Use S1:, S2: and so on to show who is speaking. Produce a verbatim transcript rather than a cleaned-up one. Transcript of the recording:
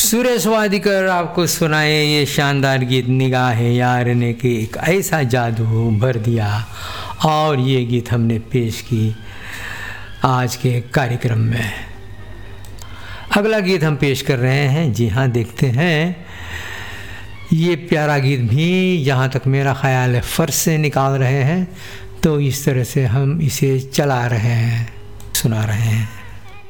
S1: सुरेश वादिकर आपको सुनाए ये शानदार गीत निगाह यार ने कि एक ऐसा जादू भर दिया। और ये गीत हमने पेश की आज के कार्यक्रम में। अगला गीत हम पेश कर रहे हैं, जी हाँ देखते हैं ये प्यारा गीत भी जहाँ तक मेरा ख्याल है फर्श से निकाल रहे हैं, तो इस तरह से हम इसे चला रहे हैं, सुना रहे हैं।